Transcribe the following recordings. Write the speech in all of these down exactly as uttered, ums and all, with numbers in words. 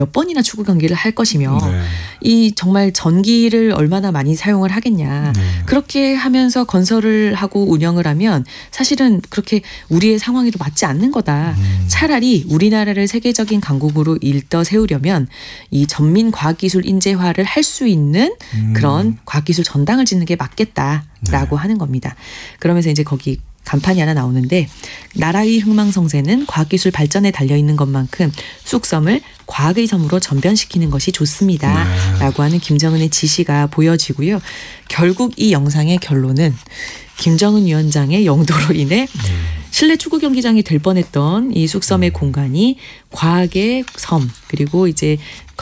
몇 번이나 축구 경기를 할 것이며 네. 이 정말 전기를 얼마나 많이 사용을 하겠냐. 네. 그렇게 하면서 건설을 하고 운영을 하면 사실은 그렇게 우리의 상황에도 맞지 않는 거다. 음. 차라리 우리나라를 세계적인 강국으로 일떠 세우려면 이 전민 과학기술 인재화를 할 수 있는 음. 그런 과학기술 전당을 짓는 게 맞겠다라고 네. 하는 겁니다. 그러면서 이제 거기 간판이 하나 나오는데 나라의 흥망성쇠는 과학기술 발전에 달려있는 것만큼 쑥섬을 과학의 섬으로 전변시키는 것이 좋습니다. 네. 라고 하는 김정은의 지시가 보여지고요. 결국 이 영상의 결론은 김정은 위원장의 영도로 인해 실내 축구 경기장이 될 뻔했던 이 쑥섬의 공간이 과학의 섬 그리고 이제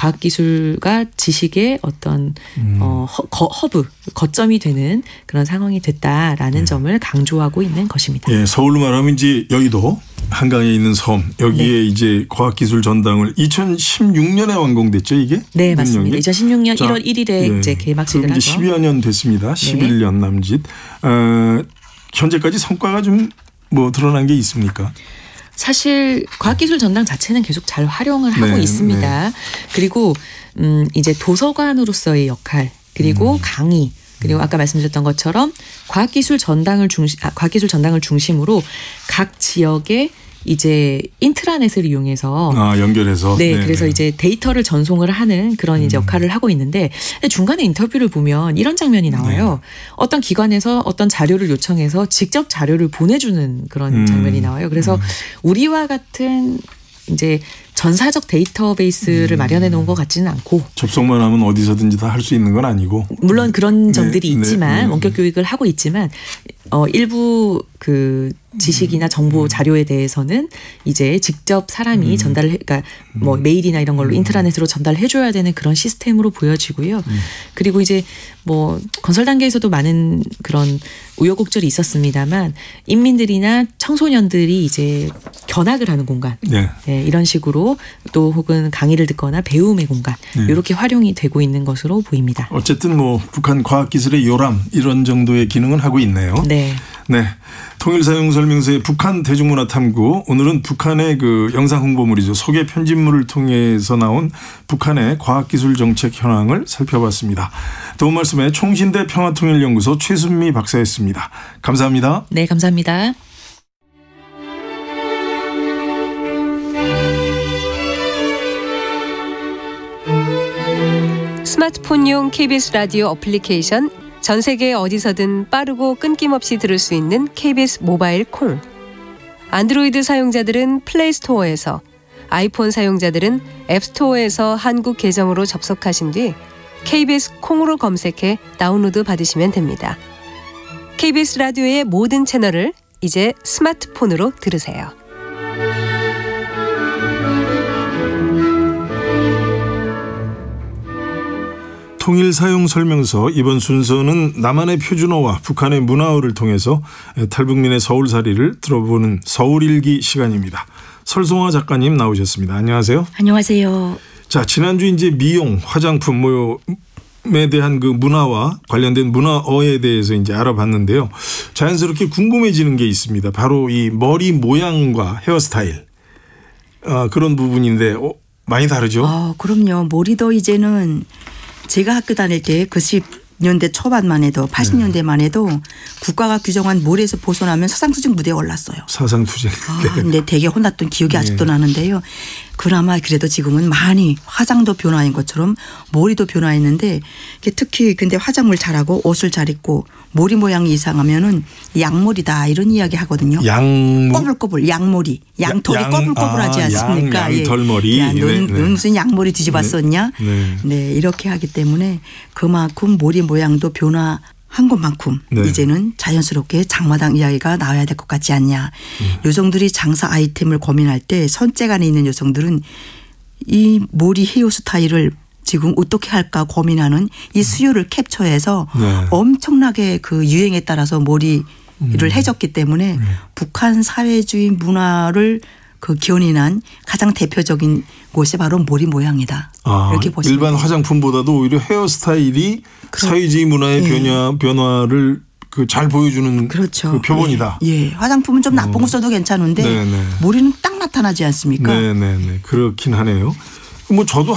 과학기술과 지식의 어떤 음. 어, 허, 거, 허브, 거점이 되는 그런 상황이 됐다라는 네. 점을 강조하고 있는 것입니다. 예, 서울로 말하면 이제 여의도 한강에 있는 섬 여기에 네. 이제 과학기술 전당을 이천십육 년에 완공됐죠 이게? 네, 맞습니다. 운영이? 이천십육 년 자, 일월 일일에 예. 이제 개막식을 그럼 이제 하죠. 십여 년 됐습니다. 십일 년 남짓. 어, 현재까지 성과가 좀 뭐 드러난 게 있습니까? 사실 과학기술 전당 자체는 계속 잘 활용을 하고 네, 있습니다. 네. 그리고 음 이제 도서관으로서의 역할 그리고 음. 강의 그리고 아까 말씀드렸던 것처럼 과학기술 전당을 중심 아, 과학기술 전당을 중심으로 각 지역의 이제 인트라넷을 이용해서 아 연결해서. 네, 네, 그래서 네. 이제 데이터를 전송을 하는 그런 이제 음. 역할을 하고 있는데 중간에 인터뷰를 보면 이런 장면이 나와요. 어떤 기관에서 어떤 자료를 요청해서 직접 자료를 보내주는 그런 음. 장면이 나와요. 그래서 음. 우리와 같은 이제 전사적 데이터베이스를 음. 마련해 놓은 것 같지는 않고 접속만 하면 어디서든지 다 할 수 있는 건 아니고. 물론 그런 네, 점들이 네, 있지만 네, 네. 원격 교육을 하고 있지만 어 일부 그 지식이나 정보 자료에 대해서는 이제 직접 사람이 음. 전달을 해, 그러니까 뭐 메일이나 이런 걸로 인트라넷으로 전달해 줘야 되는 그런 시스템으로 보여지고요. 음. 그리고 이제 뭐 건설 단계에서도 많은 그런 우여곡절이 있었습니다만 인민들이나 청소년들이 이제 견학을 하는 공간 네. 네, 이런 식으로 또 혹은 강의를 듣거나 배움의 공간 네. 이렇게 활용이 되고 있는 것으로 보입니다. 어쨌든 뭐 북한 과학기술의 요람 이런 정도의 기능은 하고 있네요. 네. 네. 통일사용설명서의 북한 대중문화 탐구. 오늘은 북한의 그 영상 홍보물이죠. 소개 편집물을 통해서 나온 북한의 과학기술 정책 현황을 살펴봤습니다. 도움 말씀에 총신대 평화통일연구소 최순미 박사였습니다. 감사합니다. 네, 감사합니다. 스마트폰용 케이비에스 라디오 어플리케이션 전 세계 어디서든 빠르고 끊김없이 들을 수 있는 케이비에스 모바일 콩. 안드로이드 사용자들은 플레이스토어에서, 아이폰 사용자들은 앱스토어에서 한국 계정으로 접속하신 뒤 케이비에스 콩으로 검색해 다운로드 받으시면 됩니다. 케이비에스 라디오의 모든 채널을 이제 스마트폰으로 들으세요. 통일사용설명서 이번 순서는 남한의 표준어와 북한의 문화어를 통해서 탈북민의 서울살이를 들어보는 서울일기 시간입니다. 설송화 작가님 나오셨습니다. 안녕하세요. 안녕하세요. 자, 지난주 이제 미용, 화장품 뭐에 대한 그 문화와 관련된 문화어에 대해서 이제 알아봤는데요. 자연스럽게 궁금해지는 게 있습니다. 바로 이 머리 모양과 헤어스타일. 아, 그런 부분인데 어, 많이 다르죠? 아, 그럼요. 머리도 이제는 제가 학교 다닐 때 그 십 년대 초반만 해도 팔십 년대만 해도 국가가 규정한 머리에서 벗어나면 사상수직 무대에 올랐어요. 사상투쟁. 아, 근데 되게 혼났던 기억이 아직도 네. 나는데요. 그나마 그래도 지금은 많이 화장도 변화인 것처럼 머리도 변화했는데 특히 근데 화장을 잘하고 옷을 잘 입고 머리 모양이 이상하면은 양머리다 이런 이야기 하거든요. 양 꼬불꼬불 양머리. 양털이 양- 꼬불꼬불하지 아, 않습니까? 양, 양털머리. 야, 넌, 네, 네. 넌 무슨 양머리 뒤집었었냐? 네. 네, 이렇게 하기 때문에 그만큼 머리 모양도 변화 한 것만큼 네. 이제는 자연스럽게 장마당 이야기가 나와야 될 것 같지 않냐. 음. 여성들이 장사 아이템을 고민할 때 선재간에 있는 여성들은 이 머리 헤어 스타일을 지금 어떻게 할까 고민하는 이 수요를 캡처해서 네. 엄청나게 그 유행에 따라서 머리를 음. 해줬기 때문에 네. 북한 사회주의 문화를 그 견인한 가장 대표적인 곳이 바로 머리 모양이다. 아, 이렇게 보시면 일반 돼요. 화장품보다도 오히려 헤어스타일이 사회주의 문화의 예. 변화, 변화를 그 잘 보여주는 그렇죠. 그 표본이다. 예. 예. 화장품은 좀 나쁜 거 써도 괜찮은데 네네. 머리는 딱 나타나지 않습니까? 네네네. 그렇긴 하네요. 뭐 저도